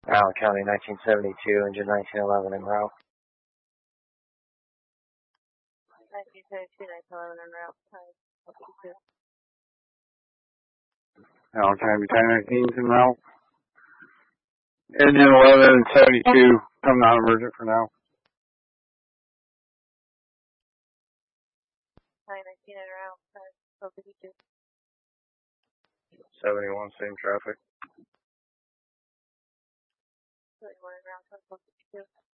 Allen County 1972, engine 1911 en route. 1972, 1911 en route. Allen County 1019's en route. Engine 11 and 72, come non-emergent for now. 1919 en route. 1252. 71, same traffic. 71 en route. 1252.